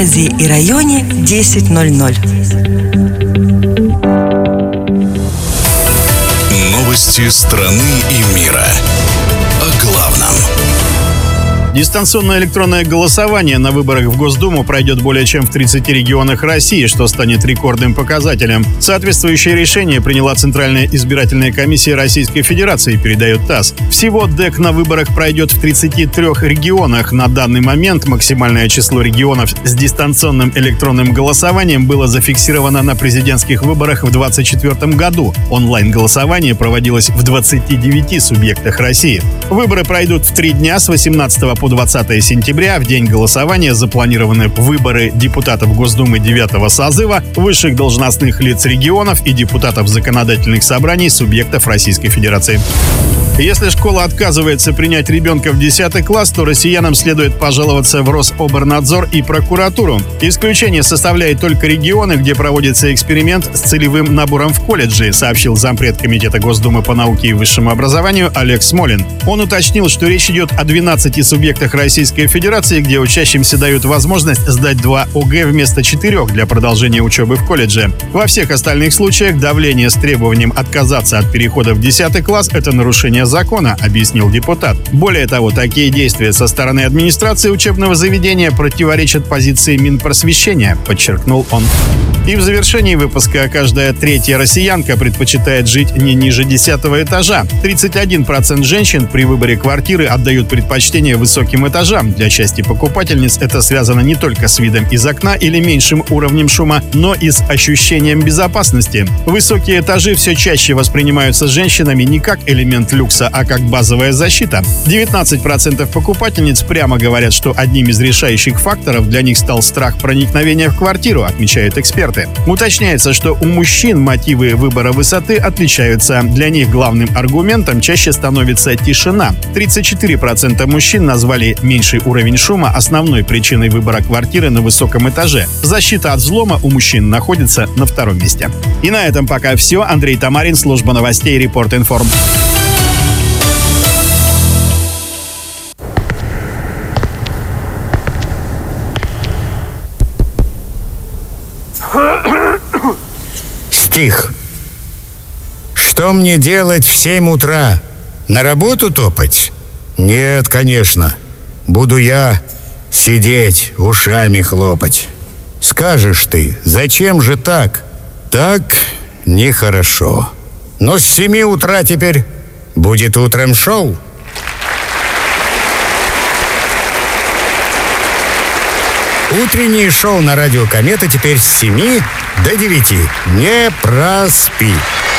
городе и районе 10:00. Новости страны и мира. О главном. Дистанционное электронное голосование на выборах в Госдуму пройдет более чем в 30 регионах России, что станет рекордным показателем. Соответствующее решение приняла Центральная избирательная комиссия Российской Федерации, передает ТАСС. Всего ДЭК на выборах пройдет в 33 регионах. На данный момент максимальное число регионов с дистанционным электронным голосованием было зафиксировано на президентских выборах в 2024 году. Онлайн-голосование проводилось в 29 субъектах России. Выборы пройдут в 3 дня с 18 по 20 сентября. В день голосования запланированы выборы депутатов Госдумы 9-го созыва, высших должностных лиц регионов и депутатов законодательных собраний субъектов Российской Федерации. Если школа отказывается принять ребенка в 10 класс, то россиянам следует пожаловаться в Рособорнадзор и прокуратуру. Исключение составляет только регионы, где проводится эксперимент с целевым набором в колледжи, сообщил зампред Комитета Госдумы по науке и высшему образованию Олег Смолин. Он уточнил, что речь идет о 12 субъектах Российской Федерации, где учащимся дают возможность сдать 2 ОГЭ вместо 4 для продолжения учебы в колледже. Во всех остальных случаях давление с требованием отказаться от перехода в 10 класс – это нарушение закона, объяснил депутат. Более того, такие действия со стороны администрации учебного заведения противоречат позиции Минпросвещения, подчеркнул он. И в завершении выпуска: каждая третья россиянка предпочитает жить не ниже 10-го этажа. 31% женщин при выборе квартиры отдают предпочтение высоким этажам. Для части покупательниц это связано не только с видом из окна или меньшим уровнем шума, но и с ощущением безопасности. Высокие этажи все чаще воспринимаются женщинами не как элемент люкса, а как базовая защита. 19% покупательниц прямо говорят, что одним из решающих факторов для них стал страх проникновения в квартиру, отмечают эксперты. Уточняется, что у мужчин мотивы выбора высоты отличаются. Для них главным аргументом чаще становится тишина. 34% мужчин назвали меньший уровень шума основной причиной выбора квартиры на высоком этаже. Защита от взлома у мужчин находится на 2-м месте. И на этом пока все. Андрей Тамарин, служба новостей Репорт Информ. Стих. Что мне делать в 7 утра? На работу топать? Нет, конечно. Буду я сидеть, ушами хлопать. Скажешь ты, зачем же так? Так нехорошо. Но с 7 утра теперь будет утром шоу. Утреннее шоу на радио «Комета» теперь с 7 до 9. Не проспи.